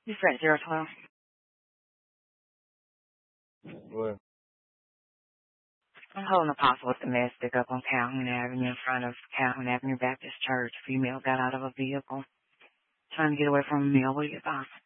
This is 012. What? I'm holding a possible domestic up on Calhoun Avenue in front of Calhoun Avenue Baptist Church. Female got out of a vehicle trying to get away from a meal. What do you advise?